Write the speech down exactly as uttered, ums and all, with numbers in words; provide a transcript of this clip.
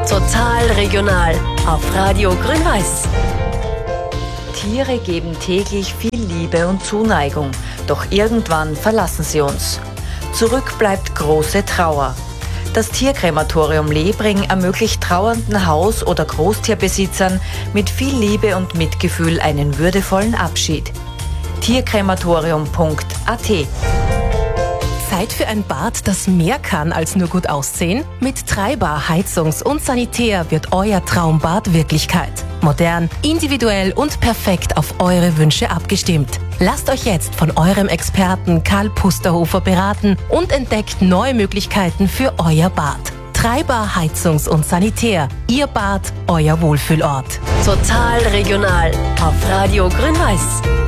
Total regional auf Radio Grün-Weiß. Tiere geben täglich viel Liebe und Zuneigung, doch irgendwann verlassen sie uns. Zurück bleibt große Trauer. Das Tierkrematorium Lebring ermöglicht trauernden Haus- oder Großtierbesitzern mit viel Liebe und Mitgefühl einen würdevollen Abschied. tierkrematorium punkt a t. Zeit für ein Bad, das mehr kann als nur gut aussehen? Mit Treiber Heizungs- und Sanitär wird euer Traumbad Wirklichkeit. Modern, individuell und perfekt auf eure Wünsche abgestimmt. Lasst euch jetzt von eurem Experten Karl Pusterhofer beraten und entdeckt neue Möglichkeiten für euer Bad. Treiber Heizungs- und Sanitär. Ihr Bad, euer Wohlfühlort. Total regional auf Radio Grün-Weiß.